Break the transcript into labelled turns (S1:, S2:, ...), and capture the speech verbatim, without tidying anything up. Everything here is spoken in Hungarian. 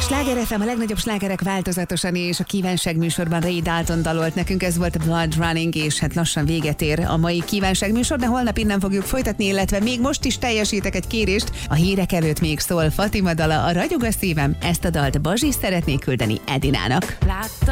S1: Sláger ef em, a legnagyobb slágerek változatosan, és a kívánság műsorban Ray Dalton dalolt nekünk, ez volt a Blood Running, és hát lassan véget ér a mai kívánság műsor, de holnap innen fogjuk folytatni, illetve még most is teljesítek egy kérést, a hírek előtt még szól Fatima dala, a Ragyog a szívem, ezt a dalt Bazsi szeretné küldeni Edinának.